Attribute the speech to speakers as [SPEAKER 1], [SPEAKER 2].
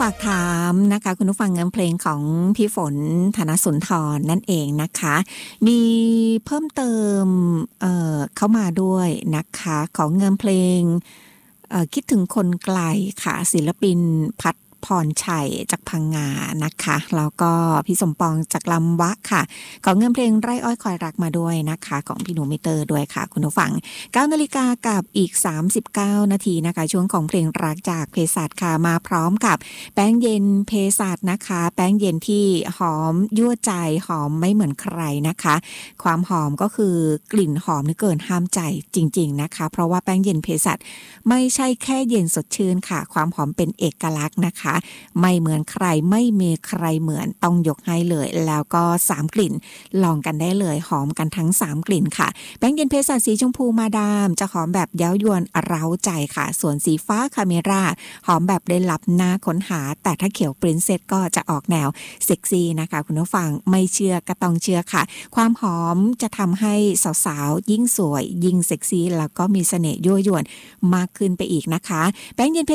[SPEAKER 1] ฝากถามนะคะคุณผู้ฟังเงินเพลงของพี่ฝนธนสุนทรนั่นเองนะคะมีเพิ่มเติมเข้ามาด้วยนะคะของเงินเพลงคิดถึงคนไกลค่ะศิลปินพัฒพรชัยจากพังงานะคะแล้วก็พี่สมปองจากลำวะค่ะของเงินเพลงไร่อ้อยคอยรักมาด้วยนะคะของพี่หนูมิเตอร์ด้วยค่ะคุณผู้ฟัง 9 นาฬิกากับอีก39นาทีนะคะช่วงของเพลงรักจากเภสัชค่ะมาพร้อมกับแป้งเย็นเภสัชนะคะแป้งเย็นที่หอมยั่วใจหอมไม่เหมือนใครนะคะความหอมก็คือกลิ่นหอมนี่เกินห้ามใจจริงๆนะคะเพราะว่าแป้งเย็นเภสัชไม่ใช่แค่เย็นสดชื่นค่ะความหอมเป็นเอกลักษณ์นะคะไม่เหมือนใครไม่มีใครเหมือนต้องยกให้เลยแล้วก็3กลิ่นลองกันได้เลยหอมกันทั้ง3กลิ่นค่ะแป้งเย็นเภสัชสีชมพูมาดามจะหอมแบบเย้ายวนเร้าใจค่ะส่วนสีฟ้าคาเมราหอมแบบได้ลับหน้าค้นหาแต่ถ้าเขียวปรินเซสก็จะออกแนวเซ็กซี่นะคะคุณผู้ฟังไม่เชื่อก็ต้องเชื่อค่ะความหอมจะทำให้สาวๆยิ่งสวยยิ่งเซ็กซี่แล้วก็มีเสน่ห์ยั่วยวนมากขึ้นไปอีกนะคะแป้งเย็น